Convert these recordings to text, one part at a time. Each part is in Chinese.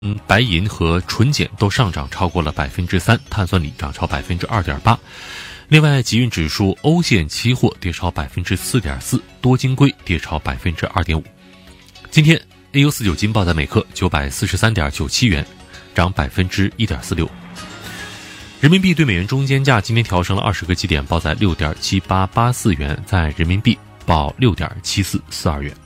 白银和纯碱都上涨超过了 3%， 碳酸锂涨超 2.8%。另外，集运指数欧线期货跌超 4.4%， 多晶硅跌超 2.5%。今天 AU49 金报在每克 943.97 元，涨 1.46%。人民币对美元中间价今天调升了20个基点，报在 6.7884 元，在人民币报 6.7442 元。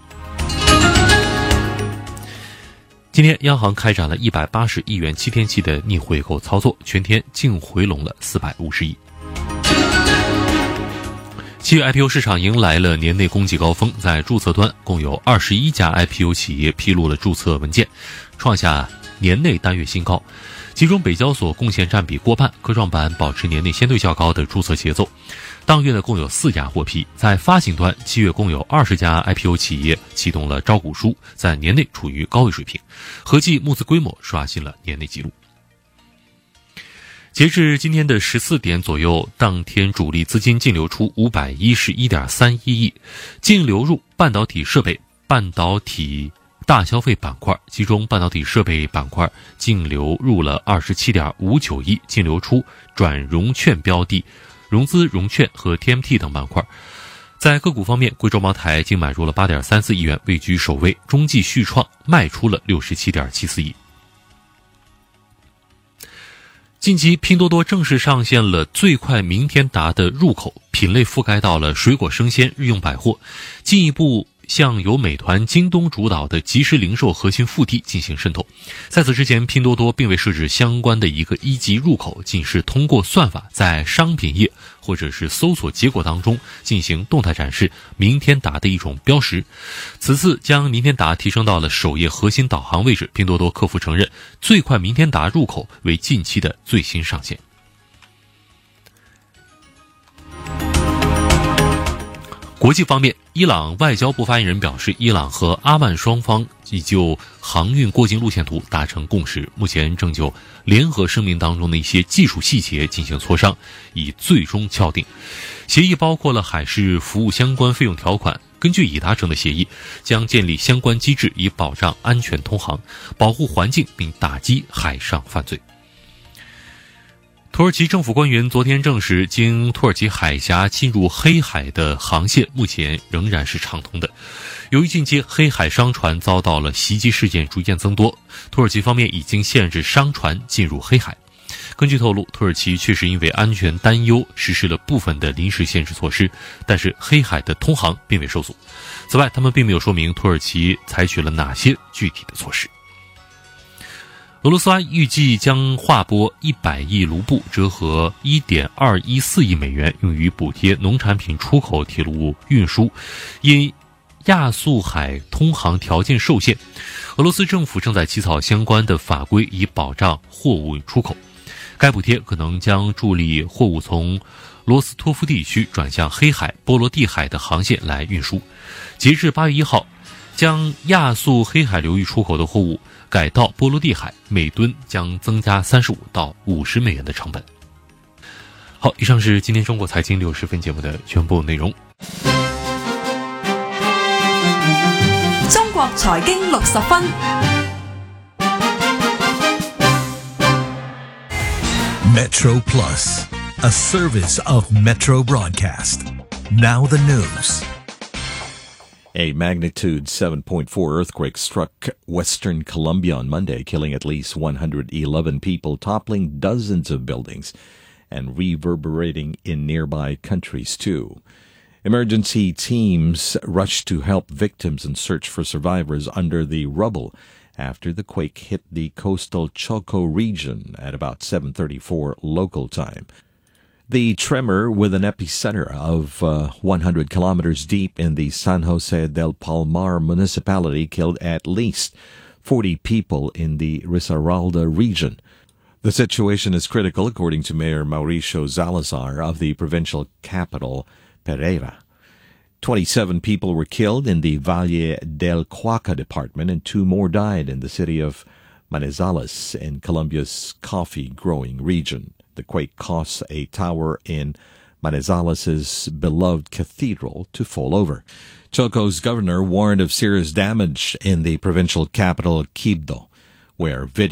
今天央行开展了180亿元7天期的逆回购操作，全天净回笼了450亿。7月 IPO 市场迎来了年内供给高峰，在注册端共有21家 IPO 企业披露了注册文件，创下年内单月新高，其中北交所贡献占比过半，科创板保持年内相对较高的注册节奏。当月呢共有4家获批。在发行端，7月共有20家 IPO 企业启动了招股书，在年内处于高位水平，合计募资规模刷新了年内纪录。截至今天的14点左右，当天主力资金净流出 511.31 亿，净流入半导体设备、半导体大消费板块，其中半导体设备板块净流入了 27.59 亿，净流出转融券标的、融资融券和 TMT 等板块。在个股方面，贵州茅台净买入了 8.34 亿元，位居首位，中继续创卖出了 67.74 亿。近期拼多多正式上线了最快明天达的入口，品类覆盖到了水果生鲜、日用百货，进一步向由美团、京东主导的即时零售核心腹地进行渗透。在此之前，拼多多并未设置相关的一个一级入口，仅是通过算法在商品页或者是搜索结果当中进行动态展示明天达的一种标识。此次将明天达提升到了首页核心导航位置，拼多多客服承认最快明天达入口为近期的最新上线。国际方面，伊朗外交部发言人表示，伊朗和阿曼双方已就航运过境路线图达成共识，目前正就联合声明当中的一些技术细节进行磋商，以最终敲定。协议包括了海事服务相关费用条款，根据已达成的协议，将建立相关机制，以保障安全通航、保护环境并打击海上犯罪。土耳其政府官员昨天证实，经土耳其海峡进入黑海的航线目前仍然是畅通的。由于近期黑海商船遭到了袭击事件逐渐增多，土耳其方面已经限制商船进入黑海。根据透露，土耳其确实因为安全担忧实施了部分的临时限制措施，但是黑海的通航并未受阻。此外，他们并没有说明土耳其采取了哪些具体的措施。俄罗斯预计将划拨100亿卢布，折合 1.214 亿美元，用于补贴农产品出口铁路运输。因亚速海通航条件受限，俄罗斯政府正在起草相关的法规，以保障货物出口。该补贴可能将助力货物从罗斯托夫地区转向黑海、波罗的海的航线来运输。截至8月1号，将亚速黑海流域出口的货物改到波罗的海，每吨将增加35到50美元的成本。好，以上是今天中国财经60分节目的全部内容。 中国财经60分。 Metro Plus, a service of Metro Broadcast. Now the news. A magnitude 7.4 earthquake struck western Colombia on Monday, killing at least 111 people, toppling dozens of buildings, and reverberating in nearby countries too. Emergency teams rushed to help victims and search for survivors under the rubble after the quake hit the coastal Choco region at about 7:34 local time. The tremor, with an epicenter of 100 kilometers deep in the San Jose del Palmar municipality, killed at least 40 people in the Risaralda region. The situation is critical, according to Mayor Mauricio Salazar of the provincial capital, Pereira. 27 people were killed in the Valle del Cauca department, and 2 more died in the city of Manizales in Colombia's coffee-growing region. The quake caused a tower in Manizales' beloved cathedral to fall over. Choco's governor warned of serious damage in the provincial capital, Quibdó, where video